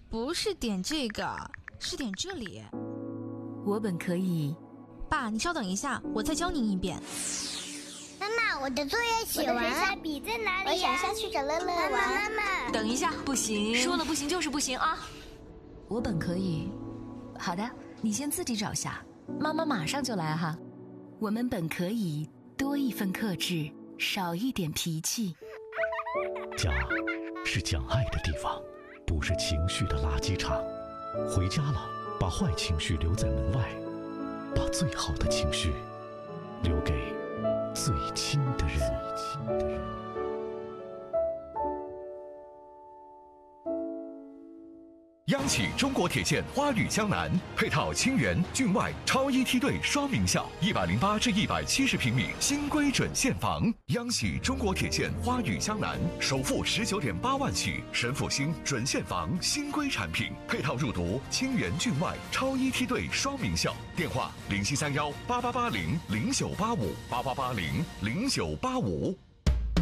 不是点这个，是点这里。 我本可以。 爸，你稍等一下，我再教您一遍。 妈妈，我的作业写完了，笔在哪里？我想下去找乐乐玩。妈妈， 等一下，不行，说了不行就是不行啊！我本可以。好的，你先自己找下，妈妈马上就来哈。我们本可以多一份克制，少一点脾气。 家是讲爱的地方，不是情绪的垃圾场。回家了，把坏情绪留在门外，把最好的情绪留给最亲的人。 央企中国铁线花语江南配套清源、郡外超一梯队双名校，108至170平米新规准现房。央企中国铁线花语江南首付19.8万起，神阜新准现房新规产品，配套入读清源、郡外超一梯队双名校。电话：07318880098588800985。